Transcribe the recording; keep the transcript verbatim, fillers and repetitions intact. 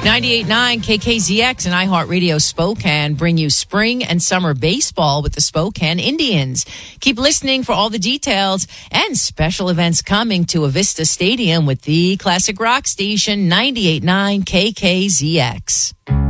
ninety-eight point nine K K Z X and iHeartRadio Spokane bring you spring and summer baseball with the Spokane Indians. Keep listening for all the details and special events coming to Avista Stadium with the classic rock station ninety-eight point nine K K Z X.